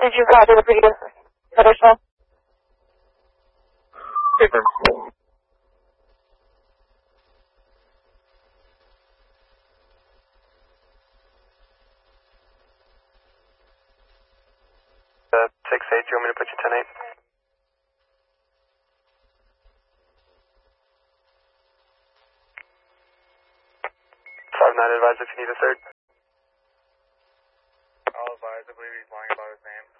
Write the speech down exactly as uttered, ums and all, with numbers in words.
did you copy the previous pedestal? Paper. Uh, six eight, do you want me to put you ten eight? five nine, advise if you need a third. I'll advise, I believe he's lying about his name.